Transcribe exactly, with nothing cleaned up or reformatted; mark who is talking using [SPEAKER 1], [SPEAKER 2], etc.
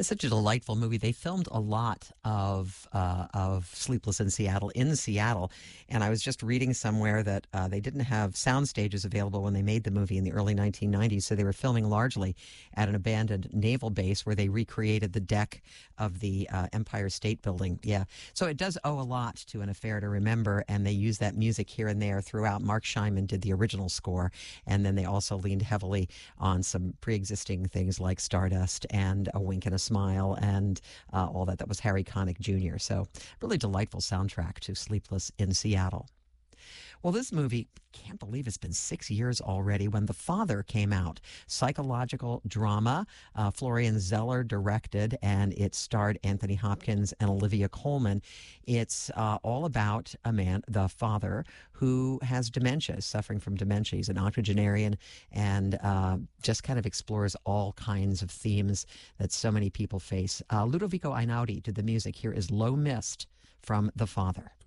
[SPEAKER 1] It's such a delightful movie. They filmed a lot of uh, of Sleepless in Seattle in Seattle, and I was just reading somewhere that uh, they didn't have sound stages available when they made the movie in the early nineteen nineties, so they were filming largely at an abandoned naval base where they recreated the deck of the uh, Empire State Building. Yeah, so it does owe a lot to An Affair to Remember, and they use that music here and there throughout. Mark Scheinman did the original score, and then they also leaned heavily on some pre-existing things like Stardust and A Wink and a Smile and uh, all that. That was Harry Connick Junior So really delightful soundtrack to Sleepless in Seattle. Well, this movie, can't believe it's been six years already. When The Father came out, psychological drama, uh, Florian Zeller directed, and it starred Anthony Hopkins and Olivia Colman. It's uh, all about a man, the father, who has dementia, suffering from dementia. He's an octogenarian and uh, just kind of explores all kinds of themes that so many people face. Uh, Ludovico Einaudi did the music. Here is Low Mist from The Father.